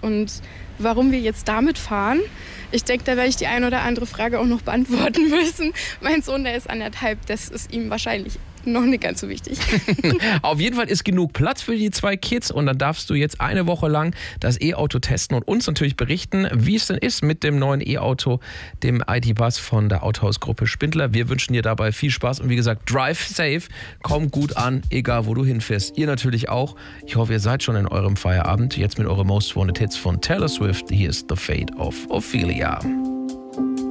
und warum wir jetzt damit fahren. Ich denke, da werde ich die eine oder andere Frage auch noch beantworten müssen. Mein Sohn, der ist 1,5, das ist ihm wahrscheinlich noch nicht ganz so wichtig. Auf jeden Fall ist genug Platz für die 2 Kids und dann darfst du jetzt eine Woche lang das E-Auto testen und uns natürlich berichten, wie es denn ist mit dem neuen E-Auto, dem ID.Buzz von der Autohaus-Gruppe Spindler. Wir wünschen dir dabei viel Spaß und wie gesagt, drive safe, komm gut an, egal wo du hinfährst. Ihr natürlich auch. Ich hoffe, ihr seid schon in eurem Feierabend. Jetzt mit eurem Most Wanted Hits von Taylor Swift. Hier ist The Fate of Ophelia.